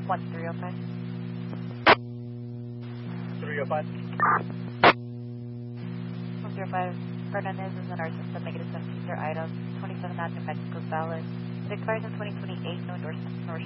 1305. 305. 105. Fernandez is in our system, negative 17 item, 27 Avenue, Mexico, valid. It expires in 2028, no endorsement nor